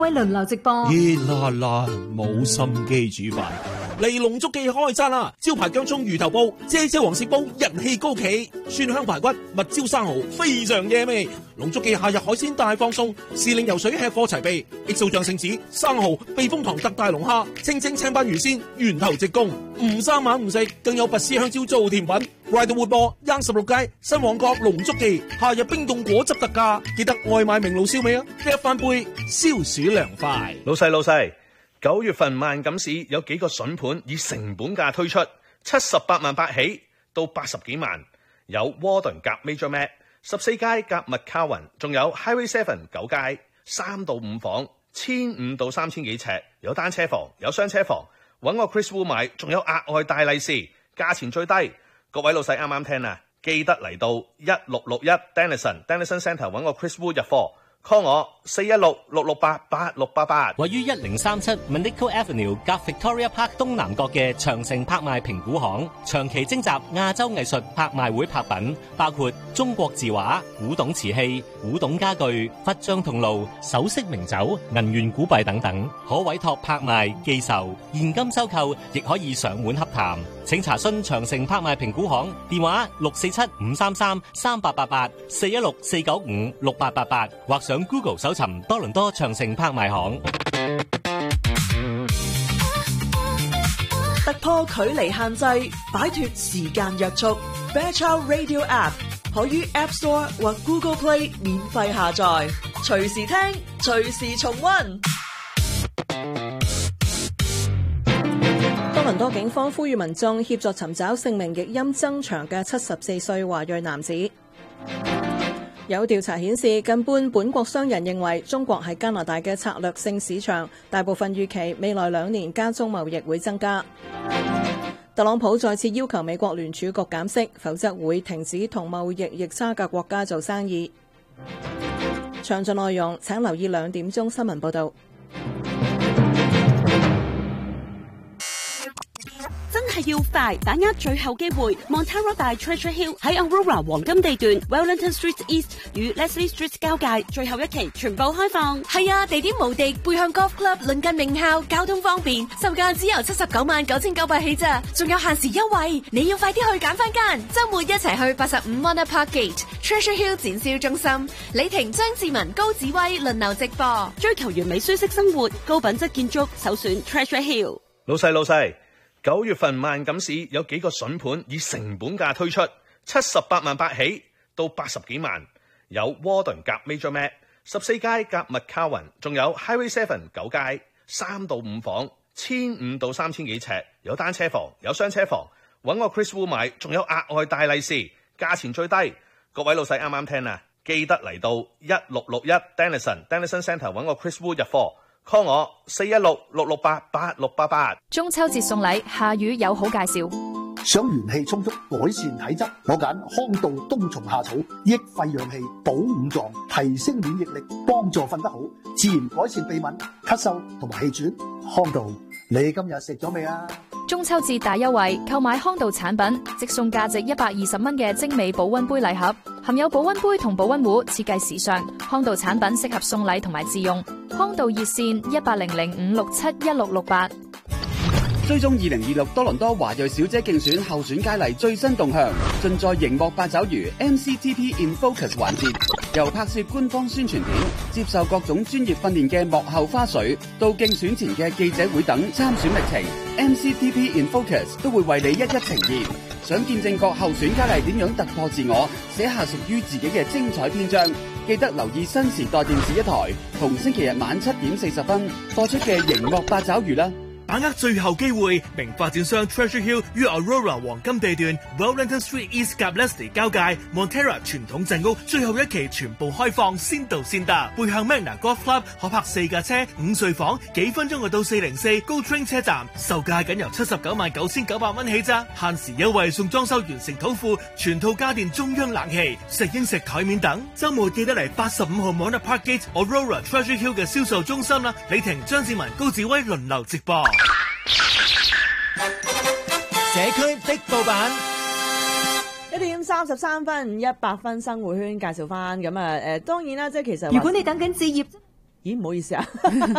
喂，輪流直播， 熱辣辣，冇心機煮飯。嚟龍足記開餐啦！招牌薑蔥魚頭煲、姐姐黃鱔煲人氣高企，蒜香排骨、蜜椒生蠔非常惹味。龍足記夏日海鮮大放送，時令游水吃貨齊備，XO醬聖子、生蠔、避風塘特大龍蝦、清蒸青斑魚鮮，源頭直供，唔生猛唔食，更有拔絲香蕉做甜品。快到活播，16街新旺角龍足記夏日冰凍果汁特價，記得外賣明爐燒味啊！一翻杯消暑涼快。 老細，9月份萬錦市有幾個筍盤以成本價推出，78萬八起到80幾萬，有窩頓夾 Major Mac 14街夾麥卡雲，仲有 Highway 7 9街3到5房，1500到3000幾尺，有單車房有雙車房，揾我 Chris Wu 買，仲有額外大利是，價錢最低。各位老細啱啱聽啊，記得嚟到1661 Dennison Centre 揾我 Chris Wu 入貨。call 我416-668-8688。 位於1037 Manico Avenue 夾 Victoria Park 東南角嘅長城拍賣評估行，長期徵集亞洲藝術拍賣會拍品，包括中國字畫、古董瓷器、古董家具、佛像銅爐、首飾名酒、銀元古幣等等，可委託拍賣、寄售、現金收購，亦可以上門洽談。請查詢長城拍賣評估行電話647-533-3888 416-495-6888，或上 Google 搜尋多倫多長城拍賣行。 突破距離限制，擺脫時間約束。Fairchild Radio App 可於 App Store 或 Google Play 免費下載，隨時聽，隨時重溫。 多倫多警方呼籲民眾協助尋找姓名譯音增長嘅74歲華裔男子。有調查顯示，近半本國商人認為中國係加拿大嘅策略性市場，大部分預期未來2年加中貿易會增加。特朗普再次要求美國聯儲局減息，否則會停止同貿易逆差嘅國家做生意。詳盡內容請留意2點鐘新聞報導。 係要快，把握最後機會。Montara 大 Treasure Hill 喺 Aurora 黃金地段 Wellington Street East 與 Leslie Street 交界，最後一期全部開放。 係啊，地點無敵，背向 Golf Club，鄰近名校，交通方便，售價只由799900起咋，仲有限時優惠，你要快啲去揀翻間。周末一齊去85 Mona Park Gate Treasure Hill 展銷中心，李婷、張志文、高子威輪流直播， 追求完美舒適生活，高品質建築，首選 Treasure Hill。 老細，9月份萬錦市有幾個筍盤以成本價推出，78萬八起到80幾萬，有窩頓夾 Major Mac 14街夾麥卡雲，仲有 Highway 7 9街3到5房，1500到3000幾尺，有單車房有雙車房，揾我 Chris Wu 買，仲有額外大利是，價錢最低。各位老細啱啱聽啊，記得嚟到1661 Dennison Centre 揾我 Chris Wu 入貨。call 我416-668-8688。 中秋節送禮，夏雨有好介紹。 想元氣充足，改善體質，我揀康道冬蟲夏草，益肺養氣，補五臟，提升免疫力，幫助瞓得好，自然改善鼻敏、咳嗽同埋氣喘。康道，你今日食咗未啊？ 中秋節大優惠，購買康道產品，即送價值120蚊嘅精美保溫杯禮盒，含有保溫杯同保溫壺，設計時尚。康道產品適合送禮同埋自用。康道熱線1800-567-1668。 追蹤2026多倫多華裔小姐競選候選佳麗最新動向，盡在熒幕八爪魚 MCTP in Focus 環節，由拍攝官方宣傳片、接受各種專業訓練嘅幕後花絮，到競選前嘅記者會等參選歷程 ，MCTP in Focus 都會為你一一呈現。想見證各候選佳麗點樣突破自我，寫下屬於自己嘅精彩篇章，記得留意新時代電視一台，同星期日晚7點40分播出嘅熒幕八爪魚啦。 把握最後機會，名發展商 Treasure Hill 於 Aurora 黃金地段 Wellington Street East 夾 Leslie 交界 Montara 傳統鎮屋最後一期全部開放，先到先得。背向 Magna Golf Club 可泊4架車，5睡房，幾分鐘就到404 Go Train 車站，售價僅由799900蚊起咋，限時優惠送裝修完成土庫，全套家電中央冷氣、食英食台面等。週末記得嚟85號 Mona Park Gate Aurora Treasure Hill 嘅銷售中心啦，李婷、張志文、高志威輪流直播。 社區的報版 1點33分，100分生活圈介紹翻咁啊！當然啦，即係其實如果你等緊置業。 咦，唔好意思啊。